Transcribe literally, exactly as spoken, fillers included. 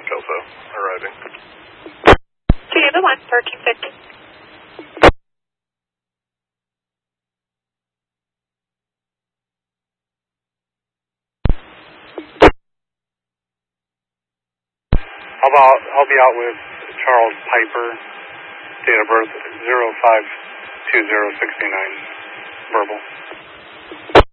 Alpha arriving. Two the one, thirteen fifty. How about, I'll be out with Charles Piper, date of birth zero five two zero six nine, verbal.